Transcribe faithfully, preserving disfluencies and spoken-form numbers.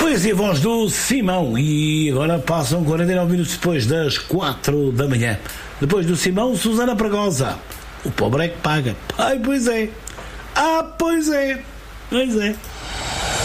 Pois e a voz do Simão. E agora passam quarenta e nove minutos depois das quatro da manhã. Depois do Simão, Susana Fragosa. O pobre é que paga. Ai, pois é. Ah, pois é. Pois é.